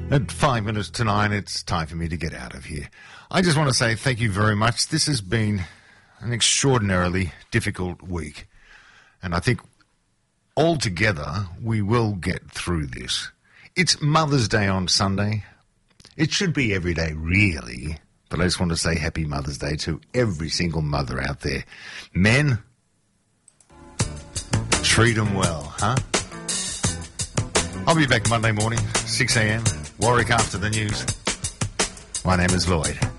At 5 minutes to 9, it's time for me to get out of here. I just want to say thank you very much. This has been an extraordinarily difficult week. And I think altogether we will get through this. It's Mother's Day on Sunday. It should be every day, really. But I just want to say Happy Mother's Day to every single mother out there. Men, treat them well, huh? I'll be back Monday morning, 6 a.m. Warwick after the news. My name is Lloyd.